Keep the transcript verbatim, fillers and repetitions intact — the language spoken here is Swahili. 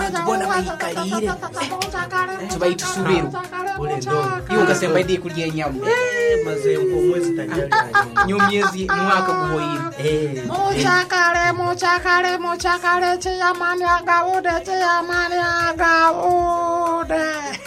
bona bayikalire tubayita subiro iyo ukasemba idi kulia nyama eh mazembo mwezi tajali nyumyezi mwaka kuhoyira eh Mochakale, mochakale, mochakale, chiyamani agaude, chiyamani agaude.